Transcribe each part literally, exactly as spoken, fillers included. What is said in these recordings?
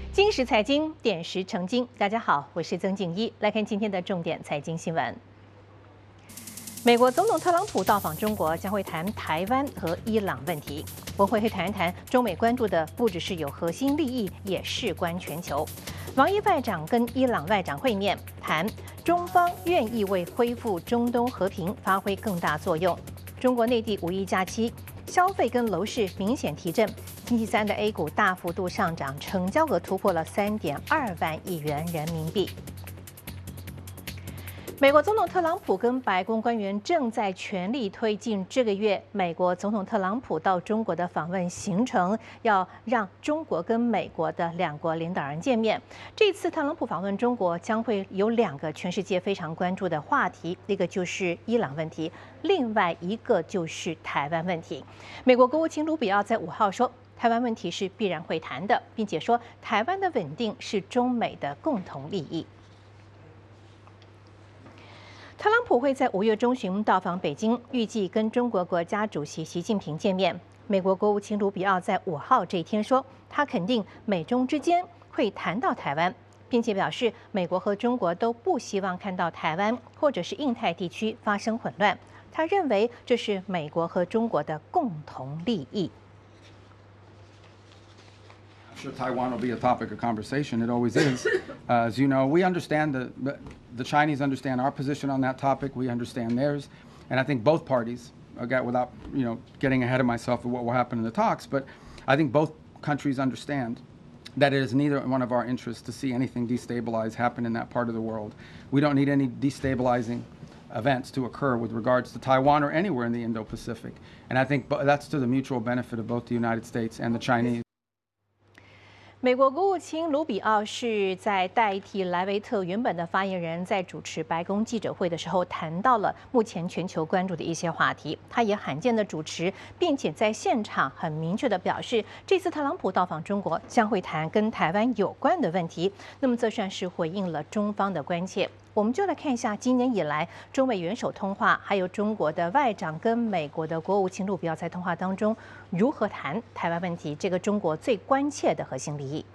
金石财经，点石成金。大家好，我是曾静一，来看今天的重点财经新闻。美国总统特朗普到访中国，将会谈台湾和伊朗问题。我会会谈一谈中美关注的不只是有核心利益，也事关全球。王毅外长跟伊朗外长会面，谈中方愿意为恢复中东和平发挥更大作用。中国内地五一假期，消费跟楼市明显提振。星期三的 A 股大幅度上涨，成交额突破了三点二万亿元人民币。美国总统特朗普跟白宫官员正在全力推进这个月美国总统特朗普到中国的访问行程，要让中国跟美国的两国领导人见面。这次特朗普访问中国将会有两个全世界非常关注的话题，一个就是伊朗问题，另外一个就是台湾问题。美国国务卿卢比奥在五号说，台湾问题是必然会谈的，并且说台湾的稳定是中美的共同利益。特朗普会在五月中旬到访北京，预计跟中国国家主席习近平见面。美国国务卿卢比奥在五号这一天说，他肯定美中之间会谈到台湾，并且表示美国和中国都不希望看到台湾或者是印太地区发生混乱。他认为这是美国和中国的共同利益。 I'm sure Taiwan will be a topic of conversation. It always is. Uh, as you know, we understand the, the the Chinese understand our position on that topic. We understand theirs, and I think both parties. Again, without you know getting ahead of myself of what will happen in the talks, but I think both countries understand that it is neither one of our interests to see anything destabilize happen in that part of the world. We don't need any destabilizing events to occur with regards to Taiwan or anywhere in the Indo-Pacific, and I think that's to the mutual benefit of both the United States and the Chinese. 美国国务卿卢比奥是在代替莱维特原本的发言人，在主持白宫记者会的时候，谈到了目前全球关注的一些话题。他也罕见的主持，并且在现场很明确的表示，这次特朗普到访中国将会谈跟台湾有关的问题。那么这算是回应了中方的关切。我们就来看一下今年以来中美元首通话，还有中国的外长跟美国的国务卿卢比奥在通话当中如何谈台湾问题，这个中国最关切的核心利益。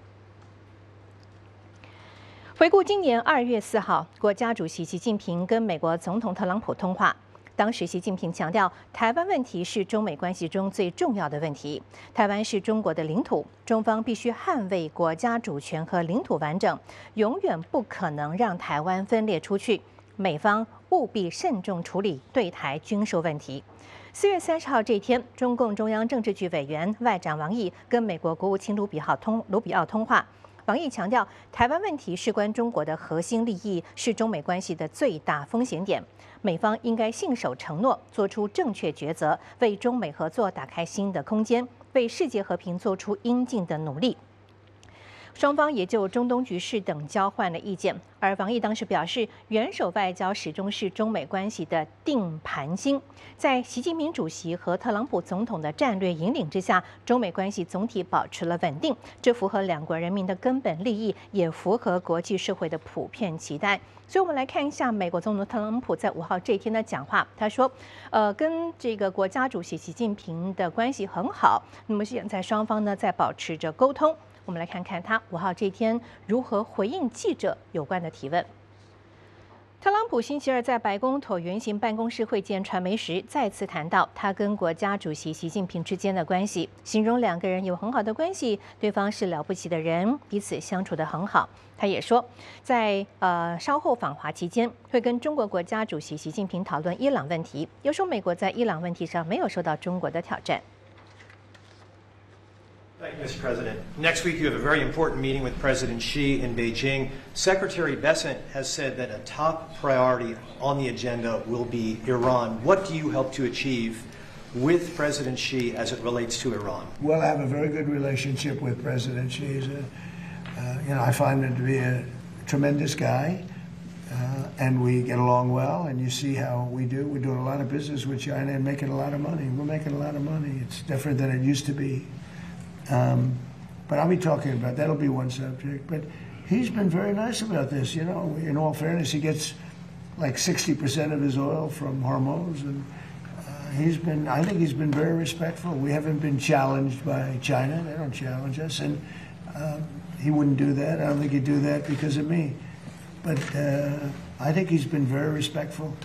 回顾今年二月四号，国家主席习近平跟美国总统特朗普通话。当时，习近平强调，台湾问题是中美关系中最重要的问题。台湾是中国的领土，中方必须捍卫国家主权和领土完整，永远不可能让台湾分裂出去。美方务必慎重处理对台军售问题。四月三十号这一天，中共中央政治局委员、外长王毅跟美国国务卿卢比奥通卢比奥通话。王毅强调，台湾问题事关中国的核心利益，是中美关系的最大风险点。美方应该信守承诺，做出正确抉择，为中美合作打开新的空间，为世界和平做出应尽的努力。双方也就中东局势等交换了意见，而王毅当时表示，元首外交始终是中美关系的定盘星。在习近平主席和特朗普总统的战略引领之下，中美关系总体保持了稳定，这符合两国人民的根本利益，也符合国际社会的普遍期待。所以，我们来看一下美国总统特朗普在五号这一天的讲话。他说，呃，跟这个国家主席习近平的关系很好，那么现在双方呢在保持着沟通。我们来看看他五号这天如何回应记者有关的提问。特朗普星期二在白宫椭圆形办公室会见传媒时，再次谈到他跟国家主席习近平之间的关系，形容两个人有很好的关系，对方是了不起的人，彼此相处得很好。他也说，在呃稍后访华期间，会跟中国国家主席习近平讨论伊朗问题，又说美国在伊朗问题上没有受到中国的挑战。 Thank you, Mister President. Next week, you have a very important meeting with President Xi in Beijing. Secretary Bessent has said that a top priority on the agenda will be Iran. What do you hope to achieve with President Xi as it relates to Iran? Well, I have a very good relationship with President Xi. He's a, uh, you know, I find him to be a tremendous guy, uh, and we get along well. And you see how we do. We're doing a lot of business with China and making a lot of money. We're making a lot of money. It's different than it used to be. Um, but I'll be talking about that'll be one subject. But he's been very nice about this. You know, in all fairness, he gets like sixty percent of his oil from Hormuz, and uh, he's been, I think he's been very respectful. We haven't been challenged by China. They don't challenge us. And uh, he wouldn't do that. I don't think he'd do that because of me. But uh, I think he's been very respectful.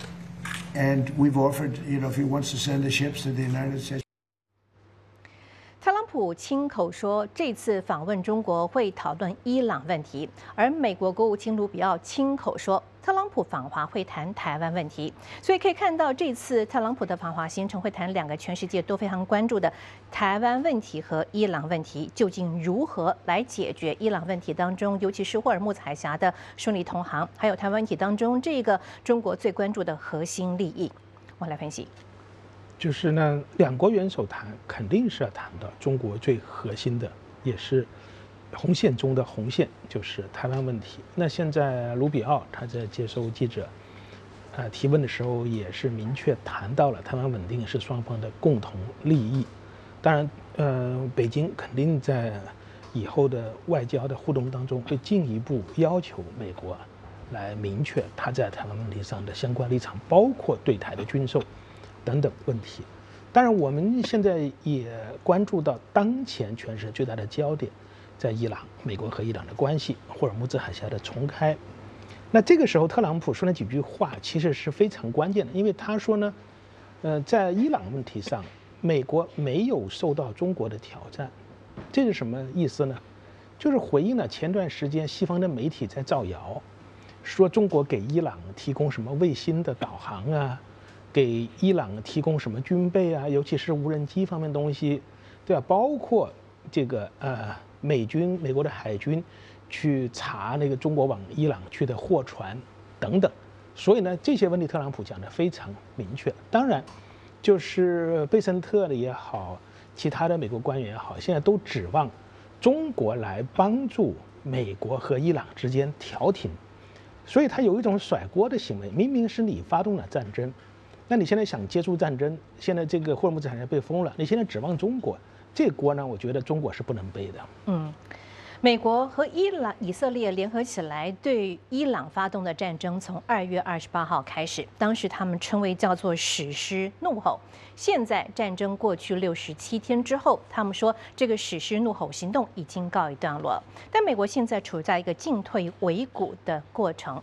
And we've offered, you know, if he wants to send the ships to the United States. 特朗普亲口说，这次访问中国会讨论伊朗问题，而美国国务卿卢比奥亲口说，特朗普访华会谈台湾问题。所以可以看到，这次特朗普的访华行程会谈两个全世界都非常关注的台湾问题和伊朗问题，究竟如何来解决伊朗问题当中，尤其是霍尔木兹海峡的顺利通航，还有台湾问题当中这个中国最关注的核心利益。我来分析。 就是呢，两国元首谈肯定是要谈到中国最核心的，也是红线中的红线，就是台湾问题。那现在卢比奥他在接受记者呃提问的时候，也是明确谈到了台湾稳定是双方的共同利益。当然，呃，北京肯定在以后的外交的互动当中，会进一步要求美国来明确他在台湾问题上的相关立场，包括对台的军售。 等等问题，当然我们现在也关注到当前全世界最大的焦点，在伊朗，美国和伊朗的关系，霍尔木兹海峡的重开。那这个时候，特朗普说那几句话其实是非常关键的，因为他说呢，呃，在伊朗问题上，美国没有受到中国的挑战，这是什么意思呢？就是回应了前段时间西方的媒体在造谣，说中国给伊朗提供什么卫星的导航啊。 给伊朗提供什么军备啊，尤其是无人机方面东西，对吧？包括这个呃美军、美国的海军去查那个中国往伊朗去的货船等等。所以呢，这些问题特朗普讲得非常明确。当然，就是贝森特的也好，其他的美国官员也好，现在都指望中国来帮助美国和伊朗之间调停，所以他有一种甩锅的行为，明明是你发动了战争。 那你现在想结束战争，现在这个霍尔木兹海峡被封了，你现在指望中国，这锅呢，我觉得中国是不能背的。 嗯，美国和伊朗、以色列联合起来对伊朗发动的战争，从二月二十八号开始，当时他们称为叫做史诗怒吼。现在战争过去六十七天之后，他们说这个史诗怒吼行动已经告一段落，但美国现在处在一个进退维谷的过程。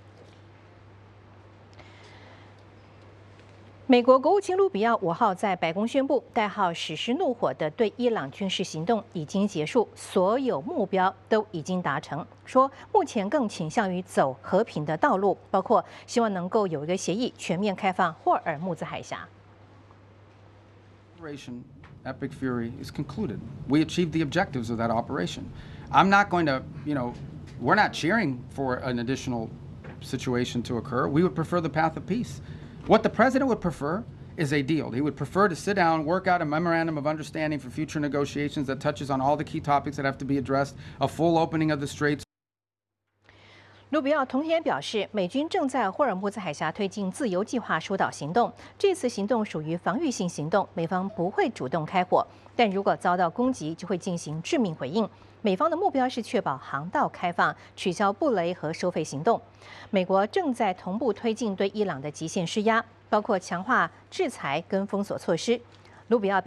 美国国务卿卢比奥五号在白宫宣布，代号“史诗怒火”的对伊朗军事行动已经结束，所有目标都已经达成。说目前更倾向于走和平的道路，包括希望能够有一个协议，全面开放霍尔木兹海峡。 Operation Epic Fury is concluded. We achieved the objectives of that operation. I'm not going to, you know, we're not cheering for an additional situation to occur. We would prefer the path of peace. What the president would prefer is a deal. He would prefer to sit down, work out a memorandum of understanding for future negotiations that touches on all the key topics that have to be addressed, a full opening of the straits. 卢比奥同时也表示，美军正在霍尔木兹海峡推进自由计划疏导行动。这次行动属于防御性行动，美方不会主动开火，但如果遭到攻击，就会进行致命回应。美方的目标是确保航道开放，取消布雷和收费行动。美国正在同步推进对伊朗的极限施压，包括强化制裁跟封锁措施。卢比奥